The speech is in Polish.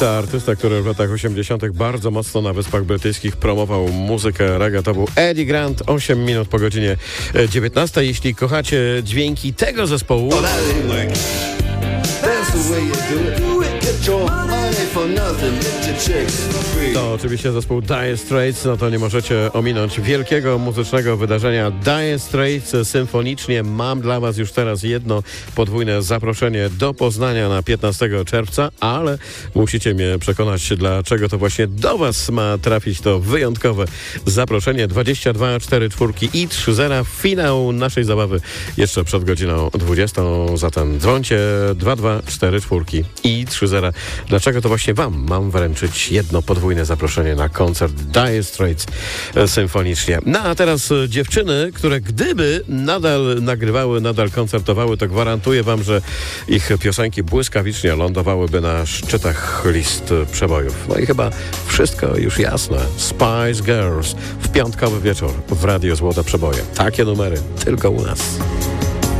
Artysta, który w latach 80. bardzo mocno na Wyspach Brytyjskich promował muzykę reggae, to był Eddie Grant. 8 minut po godzinie 19. Jeśli kochacie dźwięki tego zespołu, to oczywiście zespół Dire Straits. No to nie możecie ominąć wielkiego muzycznego wydarzenia Dire Straits symfonicznie. Mam dla was już teraz jedno podwójne zaproszenie do Poznania na 15 czerwca, ale musicie mnie przekonać, dlaczego to właśnie do was ma trafić to wyjątkowe zaproszenie. 22 44 i 30. Finał naszej zabawy jeszcze przed godziną 20. Zatem dzwońcie 2244 i 30. Dlaczego to właśnie wam mam wręczyć jedno podwójne zaproszenie na koncert Dire Straits symfonicznie. No a teraz dziewczyny, które gdyby nadal nagrywały, nadal koncertowały, to gwarantuję wam, że ich piosenki błyskawicznie lądowałyby na szczytach list przebojów. No i chyba wszystko już jasne. Spice Girls w piątkowy wieczór w Radio Złote Przeboje. Takie numery tylko u nas.